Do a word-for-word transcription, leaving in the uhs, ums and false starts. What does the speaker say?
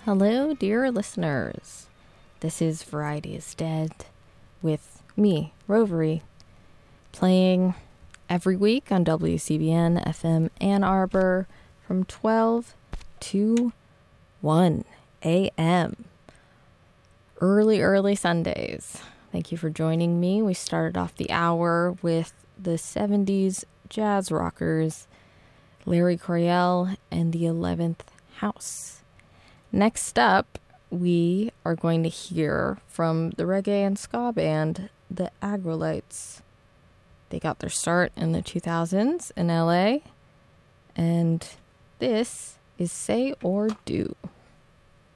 Hello, dear listeners. This is Variety is Dead with me, Rovery, playing every week on W C B N F M Ann Arbor from twelve to one a.m. Early, early Sundays. Thank you for joining me. We started off the hour with the seventies jazz rockers, Larry Coryell and the eleventh House. Next up, we are going to hear from the reggae and ska band, the Aggrolites. They got their start in the two thousands in L A, and this is Say or Do.